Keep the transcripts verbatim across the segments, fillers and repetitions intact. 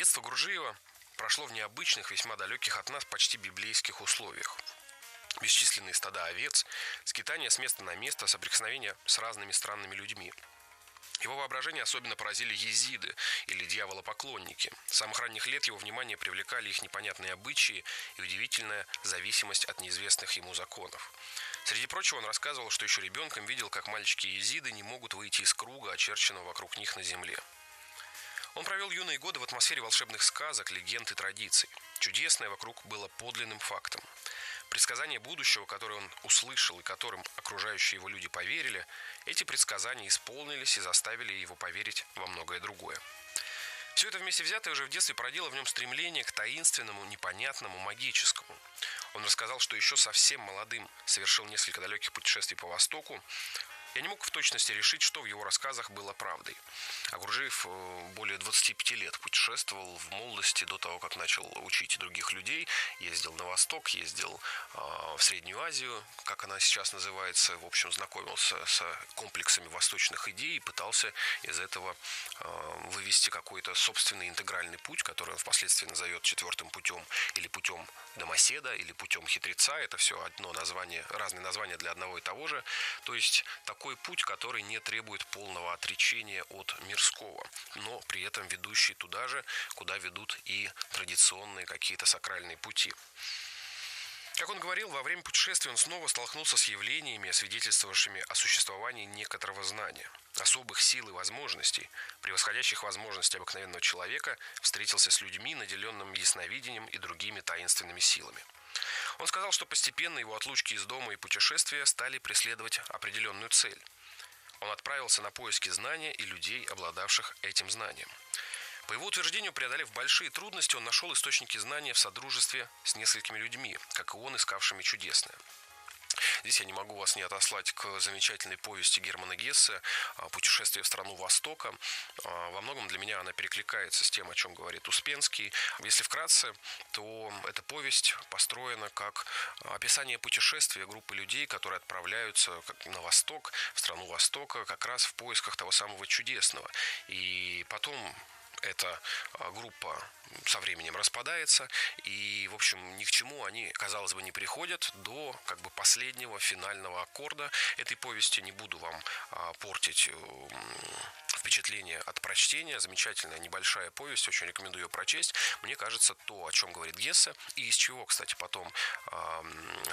Детство Гурджиева прошло в необычных, весьма далеких от нас, почти библейских условиях. Бесчисленные стада овец, скитания с места на место, соприкосновения с разными странными людьми. Его воображение особенно поразили езиды или дьяволопоклонники. С самых ранних лет его внимание привлекали их непонятные обычаи и удивительная зависимость от неизвестных ему законов. Среди прочего, он рассказывал, что еще ребенком видел, как мальчики-езиды не могут выйти из круга, очерченного вокруг них на земле. Он провел юные годы в атмосфере волшебных сказок, легенд и традиций. Чудесное вокруг было подлинным фактом. Предсказания будущего, которые он услышал и которым окружающие его люди поверили, эти предсказания исполнились и заставили его поверить во многое другое. Все это вместе взятое уже в детстве породило в нем стремление к таинственному, непонятному, магическому. Он рассказал, что еще совсем молодым совершил несколько далеких путешествий по Востоку. Я не мог в точности решить, что в его рассказах было правдой. А Гурджиев более двадцати пяти лет путешествовал в молодости до того, как начал учить других людей. Ездил на Восток, ездил э, в Среднюю Азию, как она сейчас называется. В общем, знакомился с комплексами восточных идей и пытался из этого э, вывести какой-то собственный интегральный путь, который он впоследствии назовет четвертым путем, или путем домоседа, или путем хитреца. Это все одно название, разные названия для одного и того же. То есть такой Такой путь, который не требует полного отречения от мирского, но при этом ведущий туда же, куда ведут и традиционные какие-то сакральные пути. Как он говорил, во время путешествия он снова столкнулся с явлениями, свидетельствовавшими о существовании некоторого знания, особых сил и возможностей, превосходящих возможности обыкновенного человека, встретился с людьми, наделенными ясновидением и другими таинственными силами. Он сказал, что постепенно его отлучки из дома и путешествия стали преследовать определенную цель. Он отправился на поиски знания и людей, обладавших этим знанием. По его утверждению, преодолев большие трудности, он нашел источники знания в содружестве с несколькими людьми, как и он, искавшими чудесное. Здесь я не могу вас не отослать к замечательной повести Германа Гессе «Путешествие в страну Востока». Во многом для меня она перекликается с тем, о чем говорит Успенский. Если вкратце, то эта повесть построена как описание путешествия группы людей, которые отправляются на Восток, в страну Востока, как раз в поисках того самого чудесного. И потом эта группа со временем распадается, и, в общем, ни к чему они, казалось бы, не приходят до как бы последнего финального аккорда этой повести. Не буду вам а, портить впечатление от прочтения. Замечательная небольшая повесть, очень рекомендую ее прочесть. Мне кажется, то, о чем говорит Гессе, и из чего, кстати, потом а,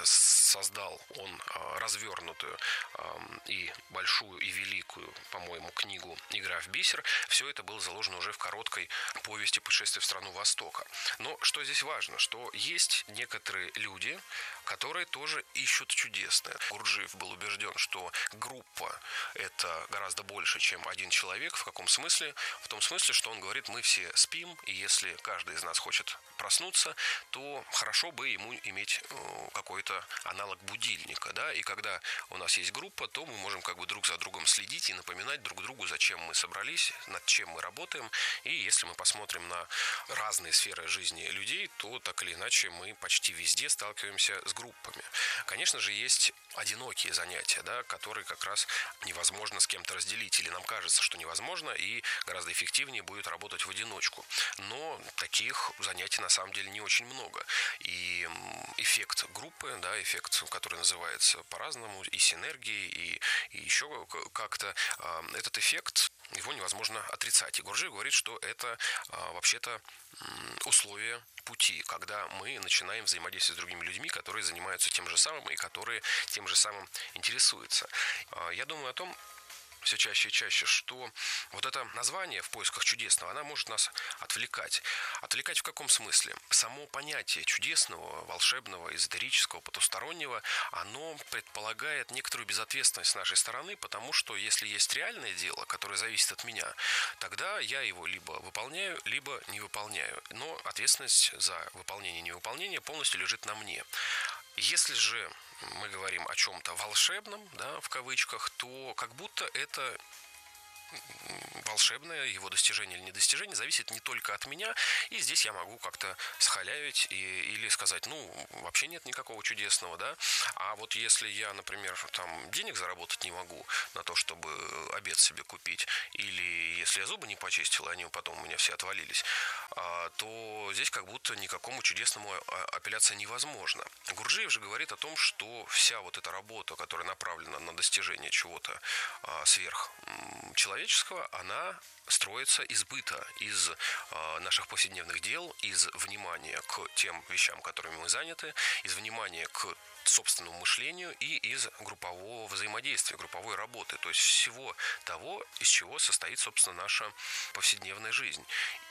создал он а, развернутую а, и большую, и великую, по-моему, книгу «Игра в бисер», все это было заложено уже в короткой повести «Путешествие в страну Востока». Но что здесь важно, что есть некоторые люди, которые тоже ищут чудесное. Гурджиев был убежден, что группа – это гораздо больше, чем один человек. В каком смысле? В том смысле, что он говорит, мы все спим, и если каждый из нас хочет проснуться, то хорошо бы ему иметь какой-то аналог будильника, да, и когда у нас есть группа, то мы можем как бы друг за другом следить и напоминать друг другу, зачем мы собрались, над чем мы работаем. И если мы посмотрим на разные сферы жизни людей, то так или иначе мы почти везде сталкиваемся с группами. Конечно же, есть одинокие занятия, да, которые как раз невозможно с кем-то разделить, или нам кажется, что невозможно, и гораздо эффективнее будет работать в одиночку. Но таких занятий на самом деле не очень много. И эффект группы, да, эффект, который называется по-разному, и синергии, и, и еще как-то, этот эффект, его невозможно отрицать. И Гурджиев говорит, что это вообще-то условие пути, когда мы начинаем взаимодействовать с другими людьми, которые занимаются тем же самым и которые тем же самым интересуются. Я думаю о том, все чаще и чаще, что вот это название «В поисках чудесного», она может нас отвлекать. Отвлекать в каком смысле? Само понятие чудесного, волшебного, эзотерического, потустороннего, оно предполагает некоторую безответственность с нашей стороны, потому что если есть реальное дело, которое зависит от меня, тогда я его либо выполняю, либо не выполняю. Но ответственность за выполнение и невыполнение полностью лежит на мне. Если же мы говорим о чем-то волшебном, да, в кавычках, то как будто это волшебное, его достижение или недостижение зависит не только от меня, и здесь я могу как-то схалявить и, или сказать, ну, вообще нет никакого чудесного, да, а вот если я, например, там денег заработать не могу на то, чтобы обед себе купить, или если я зубы не почистил, и они потом у меня все отвалились, то здесь как будто никакому чудесному апелляция невозможна. Гурджиев же говорит о том, что вся вот эта работа, которая направлена на достижение чего-то сверхчеловеческого, она строится из быта, из э, наших повседневных дел, из внимания к тем вещам, которыми мы заняты, из внимания к собственному мышлению и из группового взаимодействия, групповой работы, то есть всего того, из чего состоит, собственно, наша повседневная жизнь.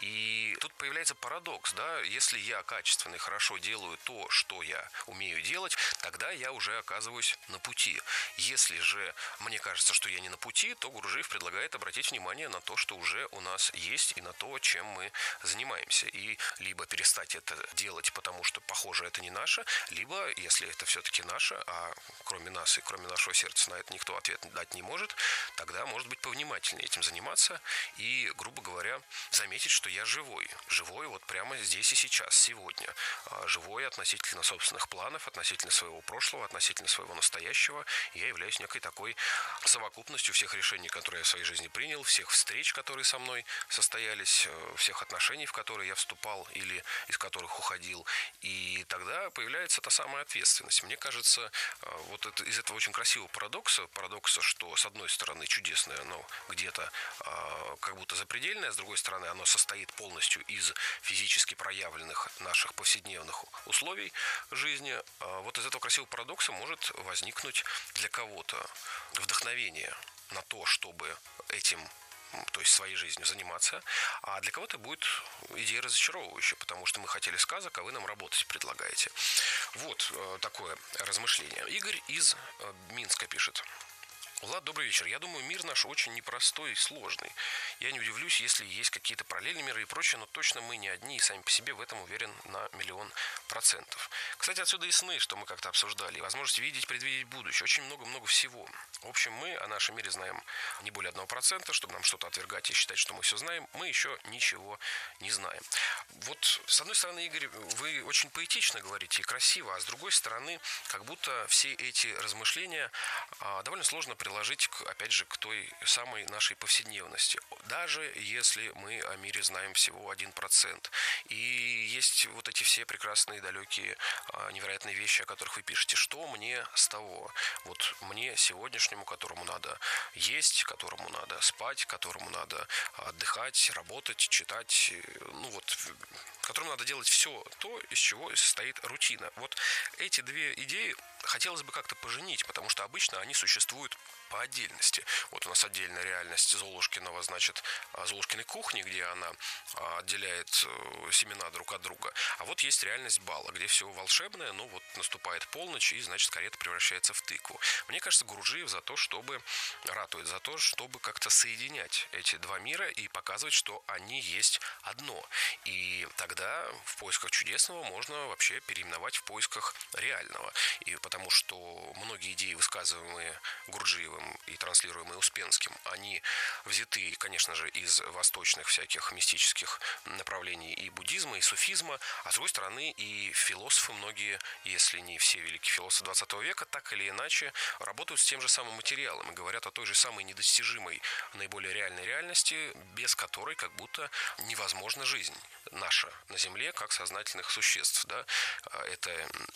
И тут появляется парадокс, да, если я качественно и хорошо делаю то, что я умею делать, тогда я уже оказываюсь на пути. Если же мне кажется, что я не на пути, то Гурджиев предлагает обратить внимание на то, что уже у нас есть, и на то, чем мы занимаемся. И либо перестать это делать, потому что, похоже, это не наше, либо, если это все-таки наше, а кроме нас и кроме нашего сердца на это никто ответ дать не может, тогда, может быть, повнимательнее этим заниматься и, грубо говоря, заметить, что я живой. Живой вот прямо здесь и сейчас, сегодня. Живой относительно собственных планов, относительно своего прошлого, относительно своего настоящего. Я являюсь некой такой совокупностью всех решений, которые я в своей жизни принял, всех встреч, которые со мной состоялись, всех отношений, в которые я вступал или из которых уходил. И тогда появляется та самая ответственность. Мне кажется, вот это, из этого очень красивого парадокса, парадокса, что с одной стороны чудесное, но где-то э, как будто запредельное, с другой стороны оно состоит полностью из физически проявленных наших повседневных условий жизни. Э, вот из этого красивого парадокса может возникнуть для кого-то вдохновение на то, чтобы этим, то есть своей жизнью заниматься, а для кого-то будет идея разочаровывающая, потому что мы хотели сказок, а вы нам работать предлагаете. Вот э, такое размышление. Игорь из э, Минска пишет. Влад, добрый вечер. Я думаю, мир наш очень непростой и сложный. Я не удивлюсь, если есть какие-то параллельные миры и прочее, но точно мы не одни и сами по себе в этом уверен на миллион процентов. Кстати, отсюда и сны, что мы как-то обсуждали, и возможность видеть, предвидеть будущее. Очень много-много всего. В общем, мы о нашем мире знаем не более одного процента, чтобы нам что-то отвергать и считать, что мы все знаем, мы еще ничего не знаем. Вот, с одной стороны, Игорь, вы очень поэтично говорите и красиво, а с другой стороны, как будто все эти размышления а, довольно сложно приложить, опять же, к той самой нашей повседневности. Даже если мы о мире знаем всего один процент. И есть вот эти все прекрасные, далекие, невероятные вещи, о которых вы пишете. Что мне с того? Вот мне сегодняшнему, которому надо есть, которому надо спать, которому надо отдыхать, работать, читать, ну вот, которому надо делать все то, из чего состоит рутина. Вот эти две идеи хотелось бы как-то поженить, потому что обычно они существуют по отдельности. Вот у нас отдельная реальность Золушкиного, значит, Золушкиной кухни, где она отделяет семена друг от друга. А вот есть реальность бала, где все волшебное, но вот наступает полночь, и, значит, карета превращается в тыкву. Мне кажется, Гурджиев за то, чтобы ратует за то, чтобы как-то соединять эти два мира и показывать, что они есть одно. И тогда в поисках чудесного можно вообще переименовать в поисках реального. И потому что многие идеи, высказываемые Гурджиевым и транслируемые Успенским, они взяты, конечно же, из восточных всяких мистических направлений и буддизма, и суфизма, а с другой стороны и философы многие, если не все великие философы двадцатого века, так или иначе работают с тем же самым материалом и говорят о той же самой недостижимой, наиболее реальной реальности, без которой как будто невозможна жизнь наша на Земле как сознательных существ. Да? Это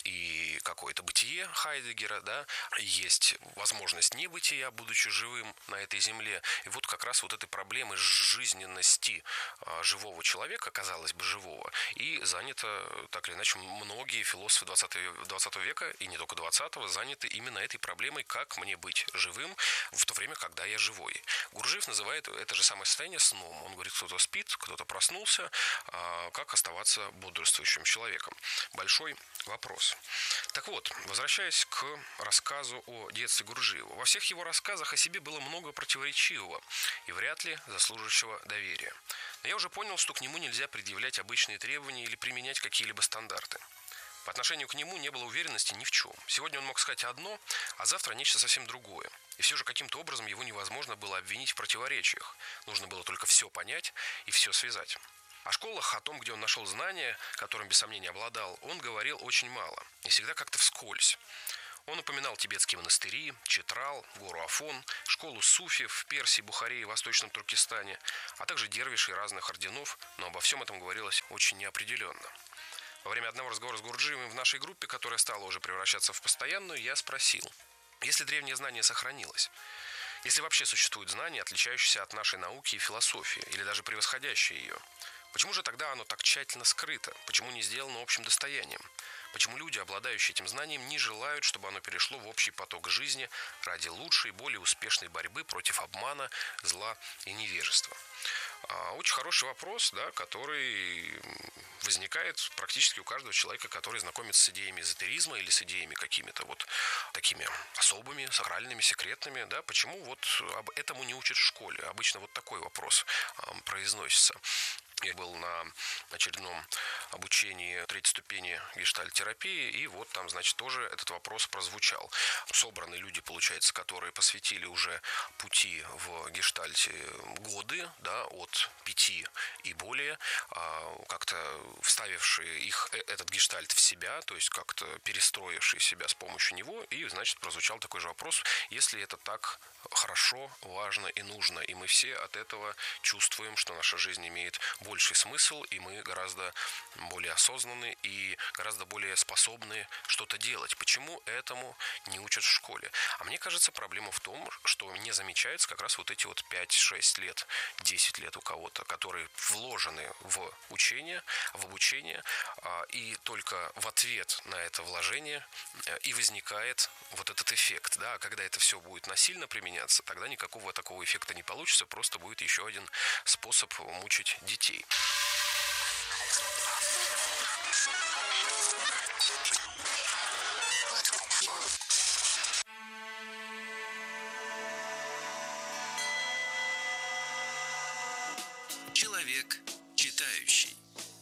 и какое-то бытие Хайдеггера, да? Есть возможность небытия, будучи живым на этой Земле. И вот как раз вот этой проблемы жизненности живого человека, казалось бы, живого, и занято, так или иначе, многие философы двадцатого века, и не только двадцатого, заняты именно этой проблемой, как мне быть живым в то время, когда я живой. Гурджиев называет это же самое состояние сном. Он говорит, кто-то спит, кто-то проснулся, как оставаться бодрствующим человеком. Большой вопрос. Так вот, возвращаясь к рассказу о детстве Гурджиева. Во всех его рассказах о себе было много противоречивого и вряд ли заслуживающего доверия. Но я уже понял, что к нему нельзя предъявлять обычные требования или применять какие-либо стандарты. По отношению к нему не было уверенности ни в чем. Сегодня он мог сказать одно, а завтра нечто совсем другое. И все же каким-то образом его невозможно было обвинить в противоречиях. Нужно было только все понять и все связать. О школах, о том, где он нашел знания, которым без сомнения обладал, он говорил очень мало. И всегда как-то вскользь. Он упоминал тибетские монастыри, Читрал, гору Афон, школу суфи в Персии, Бухаре и Восточном Туркестане, а также дервишей разных орденов, но обо всем этом говорилось очень неопределенно. Во время одного разговора с Гурджиевым в нашей группе, которая стала уже превращаться в постоянную, я спросил, если древнее знание сохранилось, если вообще существуют знания, отличающиеся от нашей науки и философии, или даже превосходящие ее, почему же тогда оно так тщательно скрыто? Почему не сделано общим достоянием? Почему люди, обладающие этим знанием, не желают, чтобы оно перешло в общий поток жизни ради лучшей, более успешной борьбы против обмана, зла и невежества? Очень хороший вопрос, да, который возникает практически у каждого человека, который знакомится с идеями эзотеризма или с идеями какими-то вот такими особыми, сакральными, секретными. Да, почему вот об этому не учат в школе? Обычно вот такой вопрос произносится. Я был на очередном обучении третьей ступени гештальт-терапии, и вот там, значит, тоже этот вопрос прозвучал. Собраны люди, получается, которые посвятили уже пути в гештальте годы, да, от пяти и более, как-то вставившие их, этот гештальт в себя, то есть как-то перестроившие себя с помощью него, и, значит, прозвучал такой же вопрос, если это так хорошо, важно и нужно, и мы все от этого чувствуем, что наша жизнь имеет больший смысл, и мы гораздо более осознанны и гораздо более способны что-то делать. Почему этому не учат в школе? А мне кажется, проблема в том, что не замечаются как раз вот эти вот пять-шесть лет, десять лет у кого-то, которые вложены в учение, в обучение, и только в ответ на это вложение и возникает вот этот эффект. Да? Когда это все будет насильно применяться, тогда никакого такого эффекта не получится, просто будет еще один способ мучить детей.